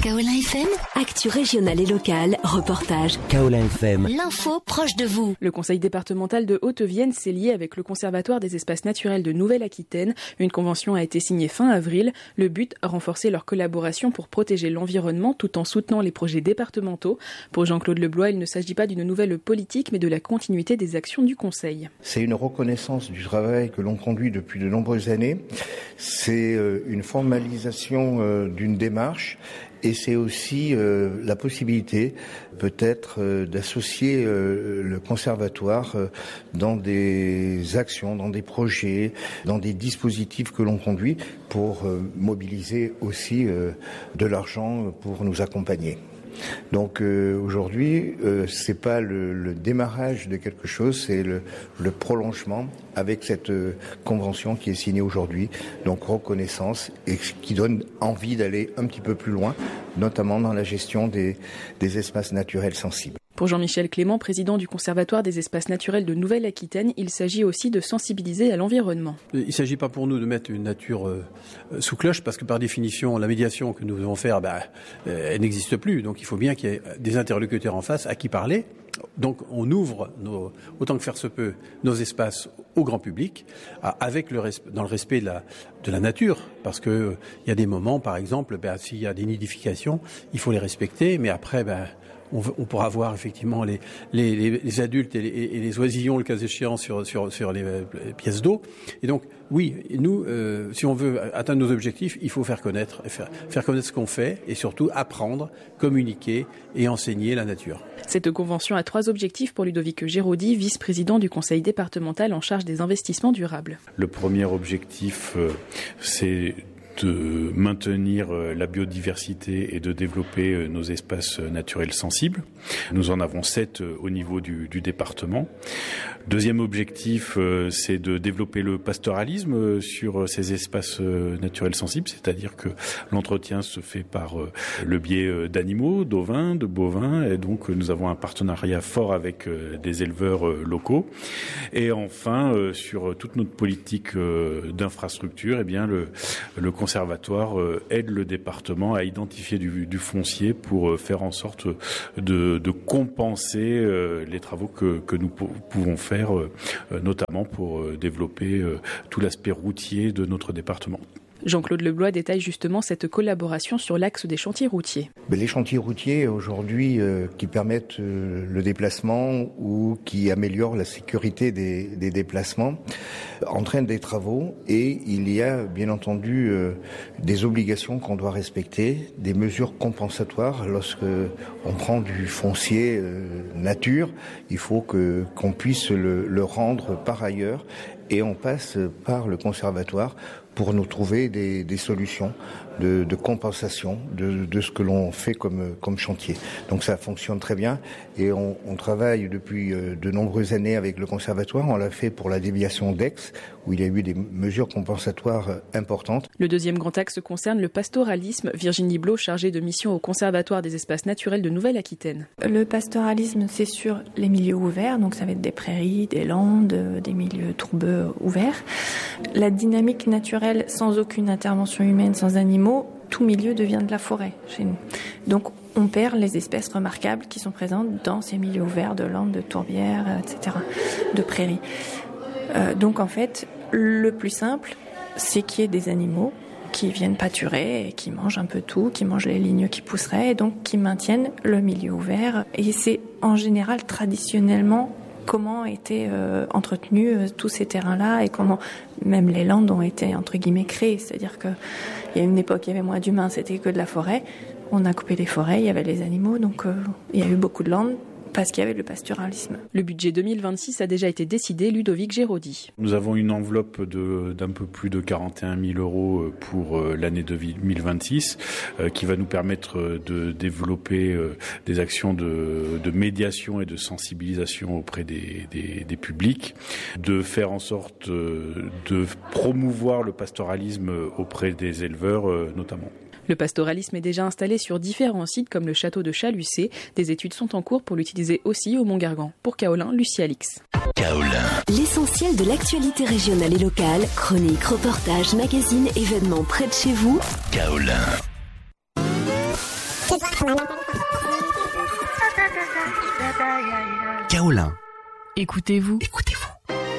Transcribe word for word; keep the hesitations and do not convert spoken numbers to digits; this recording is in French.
Kaolin F M, actu régionale et locale, reportage. Kaolin F M, l'info proche de vous. Le conseil départemental de Haute-Vienne s'est lié avec le Conservatoire des espaces naturels de Nouvelle-Aquitaine. Une convention a été signée fin avril. Le but, renforcer leur collaboration pour protéger l'environnement tout en soutenant les projets départementaux. Pour Jean-Claude Leblois, il ne s'agit pas d'une nouvelle politique, mais de la continuité des actions du conseil. C'est une reconnaissance du travail que l'on conduit depuis de nombreuses années. C'est une formalisation d'une démarche. Et c'est aussi euh, la possibilité peut-être euh, d'associer euh, le conservatoire euh, dans des actions, dans des projets, dans des dispositifs que l'on conduit pour euh, mobiliser aussi euh, de l'argent pour nous accompagner. Donc euh, aujourd'hui, euh, c'est pas le, le démarrage de quelque chose, c'est le, le prolongement avec cette euh, convention qui est signée aujourd'hui. Donc reconnaissance et qui donne envie d'aller un petit peu plus loin, notamment dans la gestion des, des espaces naturels sensibles. Pour Jean-Michel Clément, président du Conservatoire des espaces naturels de Nouvelle-Aquitaine, il s'agit aussi de sensibiliser à l'environnement. Il ne s'agit pas pour nous de mettre une nature euh, sous cloche, parce que par définition, la médiation que nous devons faire, bah, euh, elle n'existe plus. Donc il faut bien qu'il y ait des interlocuteurs en face à qui parler. Donc on ouvre, nos, autant que faire se peut, nos espaces au grand public, à, avec le res, dans le respect de la, de la nature. Parce qu'il euh, y a des moments, par exemple, bah, s'il y a des nidifications, il faut les respecter, mais après... Bah, On, on pourra voir effectivement les, les, les adultes et les, et les oisillons, le cas échéant, sur, sur, sur les, les pièces d'eau. Et donc, oui, nous, euh, si on veut atteindre nos objectifs, il faut faire connaître, faire, faire connaître ce qu'on fait et surtout apprendre, communiquer et enseigner la nature. Cette convention a trois objectifs pour Ludovic Giraudy, vice-président du conseil départemental en charge des investissements durables. Le premier objectif, euh, c'est de maintenir la biodiversité et de développer nos espaces naturels sensibles. Nous en avons sept au niveau du, du département. Deuxième objectif, c'est de développer le pastoralisme sur ces espaces naturels sensibles, c'est-à-dire que l'entretien se fait par le biais d'animaux, d'ovins, de bovins, et donc nous avons un partenariat fort avec des éleveurs locaux. Et enfin, sur toute notre politique d'infrastructure, eh bien le, le conservatoire aide le département à identifier du, du foncier pour faire en sorte de, de compenser les travaux que, que nous pouvons faire, notamment pour développer tout l'aspect routier de notre département. Jean-Claude Leblois détaille justement cette collaboration sur l'axe des chantiers routiers. Les chantiers routiers aujourd'hui euh, qui permettent euh, le déplacement ou qui améliorent la sécurité des, des déplacements entraînent des travaux et il y a bien entendu euh, des obligations qu'on doit respecter, des mesures compensatoires. Lorsque on prend du foncier euh, nature, il faut que qu'on puisse le, le rendre par ailleurs et on passe par le conservatoire pour nous trouver des, des solutions de, de compensation de, de ce que l'on fait comme, comme chantier. Donc ça fonctionne très bien et on, on travaille depuis de nombreuses années avec le conservatoire. On l'a fait pour la déviation d'Aix où il y a eu des mesures compensatoires importantes. Le deuxième grand axe concerne le pastoralisme. Virginie Blot, chargée de mission au Conservatoire des espaces naturels de Nouvelle-Aquitaine. Le pastoralisme, c'est sur les milieux ouverts, donc ça va être des prairies, des landes, des milieux tourbeux ouverts. La dynamique naturelle sans aucune intervention humaine, sans animaux, tout milieu devient de la forêt chez nous. Donc on perd les espèces remarquables qui sont présentes dans ces milieux ouverts de landes, de tourbières, et cetera, de prairies. Euh, donc en fait, le plus simple, c'est qu'il y ait des animaux qui viennent pâturer et qui mangent un peu tout, qui mangent les lignes qui pousseraient et donc qui maintiennent le milieu ouvert. Et c'est en général traditionnellement comment étaient euh, entretenus euh, tous ces terrains-là et comment même les landes ont été entre guillemets créées. C'est-à-dire qu'il y a une époque, il y avait moins d'humains, c'était que de la forêt. On a coupé les forêts, il y avait les animaux, donc euh, il y a eu beaucoup de landes parce qu'il y avait le pastoralisme. Le budget deux mille vingt-six a déjà été décidé, Ludovic Giraudy. Nous avons une enveloppe de, d'un peu plus de quarante et un mille euros pour l'année deux mille vingt-six euh, qui va nous permettre de développer euh, des actions de, de médiation et de sensibilisation auprès des, des, des publics, de faire en sorte euh, de promouvoir le pastoralisme auprès des éleveurs euh, notamment. Le pastoralisme est déjà installé sur différents sites comme le château de Chalucé. Des études sont en cours pour l'utiliser aussi au Mont-Gargan. Pour Kaolin, Lucie Alix. Kaolin. L'essentiel de l'actualité régionale et locale, chroniques, reportages, magazines, événements près de chez vous. Kaolin. Kaolin. Écoutez-vous. Écoutez-vous.